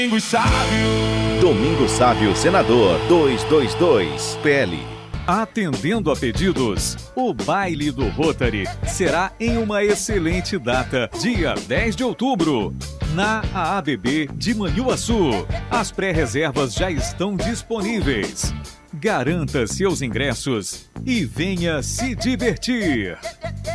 Domingo Sávio Senador 222 PL. Atendendo a pedidos, o baile do Rotary será em uma excelente data, dia 10 de outubro, na AABB de Manhuaçu. As pré-reservas já estão disponíveis. Garanta seus ingressos e venha se divertir.